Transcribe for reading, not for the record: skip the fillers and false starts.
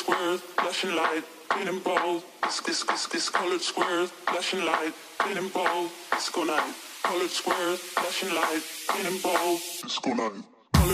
squares, flashing light, getting bold. This colored squares, flashing light, getting bold. Disco night, colored squares, flashing light, getting bold. Disco night.